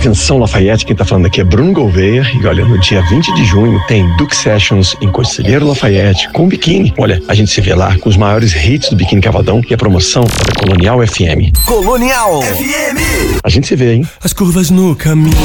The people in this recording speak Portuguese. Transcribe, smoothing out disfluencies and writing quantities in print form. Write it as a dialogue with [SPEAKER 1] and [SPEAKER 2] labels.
[SPEAKER 1] Atenção, Lafayette, quem tá falando aqui é Bruno Gouveia. E olha, no dia 20 de junho tem Duke Sessions em Conselheiro Lafayette com biquíni. Olha, a gente se vê lá com os maiores hits do Biquíni Cavadão e a promoção da Colonial FM.
[SPEAKER 2] Colonial FM.
[SPEAKER 1] A gente se vê, hein?
[SPEAKER 3] As curvas no caminho.